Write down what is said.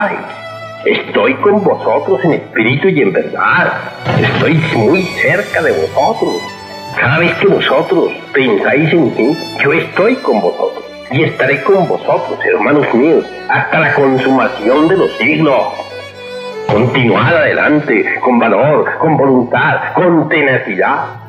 Ay, estoy con vosotros en espíritu y en verdad. Estoy muy cerca de vosotros. Cada vez que vosotros pensáis en mí, yo estoy con vosotros. Y estaré con vosotros, hermanos míos, hasta la consumación de los siglos. Continuad adelante, con valor, con voluntad, con tenacidad.